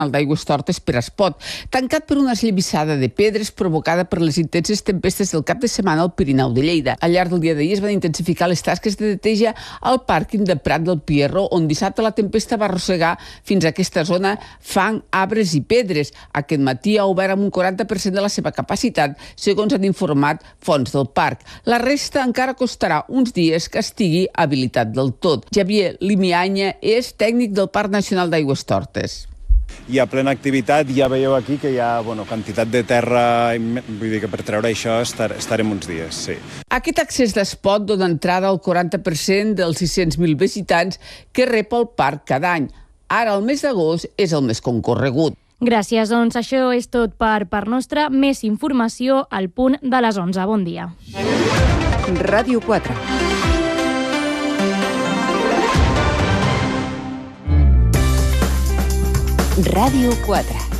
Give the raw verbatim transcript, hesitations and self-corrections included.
d'Aigüestortes per Espot, tancat per una esllavissada de pedres provocada per les intenses tempestes del cap de setmana al Pirineu de Lleida. Al llarg del dia d'ahir es van intensificar les tasques de neteja al pàrquing de Prat del Pierro, on dissabte la tempesta va arrossegar fins a aquesta zona fang, arbres i pedres. Aquest matí ha obert amb un quaranta per cent de la seva capacitat, segons han informat fonts del parc. La resta encara costarà uns dies que estigui habilitat del tot. Javier Limianya és tècnic del Parc Nacional d'Aigüestortes. Hi ha plena activitat, ja veieu aquí que hi ha bueno, quantitat de terra, vull dir que per treure això estar, estarem uns dies, sí. Aquest accés d'Espot dona entrada al quaranta per cent dels sis-cents mil visitants que rep el parc cada any. Ara, el mes d'agost, és el més concorregut. Gràcies, doncs això és tot per part nostra. Més informació al punt de les onze. Bon dia. Ràdio quatre. Ràdio quatre.